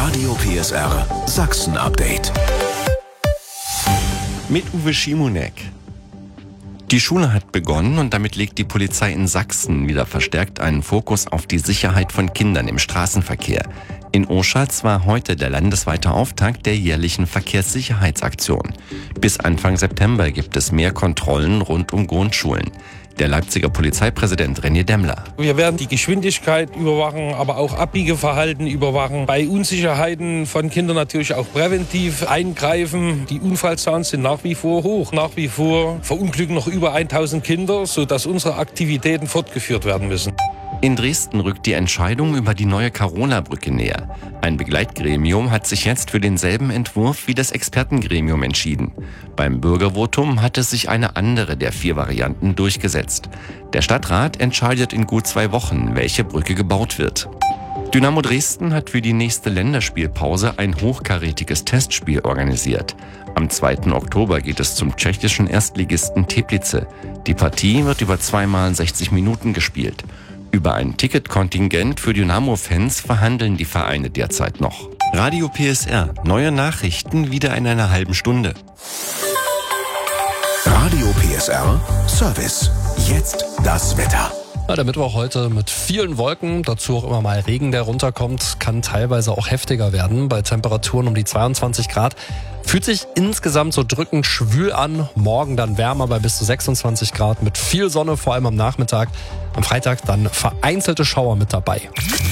Radio PSR Sachsen-Update. Mit Uwe Schimonek. Die Schule hat begonnen und damit legt die Polizei in Sachsen wieder verstärkt einen Fokus auf die Sicherheit von Kindern im Straßenverkehr. In Oschatz war heute der landesweite Auftakt der jährlichen Verkehrssicherheitsaktion. Bis Anfang September gibt es mehr Kontrollen rund um Grundschulen. Der Leipziger Polizeipräsident René Demmler. Wir werden die Geschwindigkeit überwachen, aber auch Abbiegeverhalten überwachen. Bei Unsicherheiten von Kindern natürlich auch präventiv eingreifen. Die Unfallzahlen sind nach wie vor hoch. Nach wie vor verunglücken noch über 1000 Kinder, sodass unsere Aktivitäten fortgeführt werden müssen. In Dresden rückt die Entscheidung über die neue Carola-Brücke näher. Ein Begleitgremium hat sich jetzt für denselben Entwurf wie das Expertengremium entschieden. Beim Bürgervotum hatte sich eine andere der 4 Varianten durchgesetzt. Der Stadtrat entscheidet in gut 2 Wochen, welche Brücke gebaut wird. Dynamo Dresden hat für die nächste Länderspielpause ein hochkarätiges Testspiel organisiert. Am 2. Oktober geht es zum tschechischen Erstligisten Teplice. Die Partie wird über 2 x 60 Minuten gespielt. Über ein Ticketkontingent für Dynamo-Fans verhandeln die Vereine derzeit noch. Radio PSR. Neue Nachrichten wieder in einer halben Stunde. Radio PSR Service. Jetzt das Wetter. Der Mittwoch heute mit vielen Wolken, dazu auch immer mal Regen, der runterkommt, kann teilweise auch heftiger werden. Bei Temperaturen um die 22 Grad. Fühlt sich insgesamt so drückend schwül an. Morgen dann wärmer bei bis zu 26 Grad mit viel Sonne, vor allem am Nachmittag. Am Freitag dann vereinzelte Schauer mit dabei.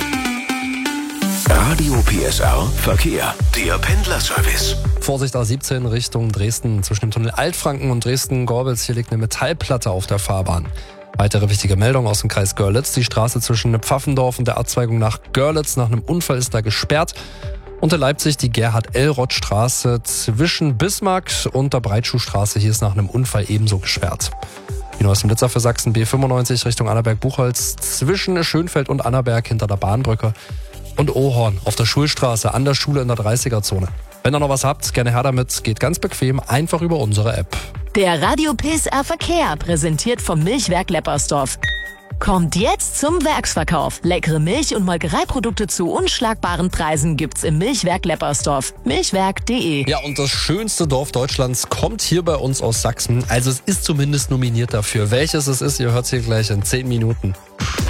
Radio PSR Verkehr. Der Pendlerservice. Vorsicht A17 Richtung Dresden zwischen dem Tunnel Altfranken und Dresden-Gorbitz. Hier liegt eine Metallplatte auf der Fahrbahn. Weitere wichtige Meldung aus dem Kreis Görlitz. Die Straße zwischen Pfaffendorf und der Abzweigung nach Görlitz nach einem Unfall ist da gesperrt. Und in Leipzig die Gerhard-Elroth-Straße zwischen Bismarck und der Breitschuhstraße. Hier ist nach einem Unfall ebenso gesperrt. Die neuesten Blitzer für Sachsen B95 Richtung Annaberg-Buchholz zwischen Schönfeld und Annaberg hinter der Bahnbrücke. Und Ohorn auf der Schulstraße an der Schule in der 30er-Zone. Wenn ihr noch was habt, gerne her damit. Geht ganz bequem, einfach über unsere App. Der Radio PSR Verkehr, präsentiert vom Milchwerk Leppersdorf. Kommt jetzt zum Werksverkauf. Leckere Milch- und Molkereiprodukte zu unschlagbaren Preisen gibt's im Milchwerk Leppersdorf. Milchwerk.de. Ja, und das schönste Dorf Deutschlands kommt hier bei uns aus Sachsen. Also es ist zumindest nominiert dafür. Welches es ist, ihr hört es hier gleich in 10 Minuten.